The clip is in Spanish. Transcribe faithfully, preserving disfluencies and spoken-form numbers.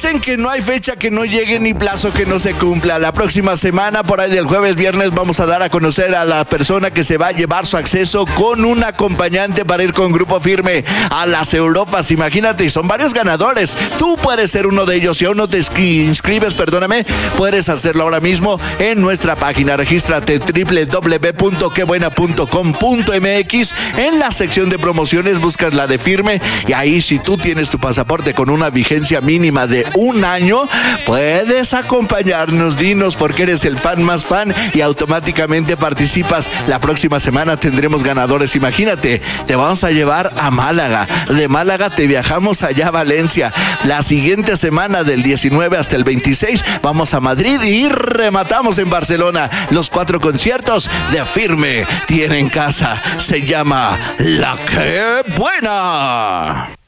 Dicen que no hay fecha que no llegue ni plazo que no se cumpla. La próxima semana, por ahí del jueves, viernes, vamos a dar a conocer a la persona que se va a llevar su acceso con un acompañante para ir con Grupo Firme a las Europas. Imagínate, y son varios ganadores. Tú puedes ser uno de ellos. Si aún no te inscribes, perdóname, puedes hacerlo ahora mismo en nuestra página. Regístrate doble u doble u doble u punto que buena punto com punto m x. En la sección de promociones buscas la de Firme y ahí, si tú tienes tu pasaporte con una vigencia mínima de un año, puedes acompañarnos. Dinos por qué eres el fan más fan y automáticamente participas. La próxima semana tendremos ganadores. Imagínate, te vamos a llevar a Málaga. De Málaga te viajamos allá a Valencia. La siguiente semana, del diecinueve hasta el veintiséis, vamos a Madrid y rematamos en Barcelona. Los cuatro conciertos de Firme tienen casa. Se llama La Que Buena.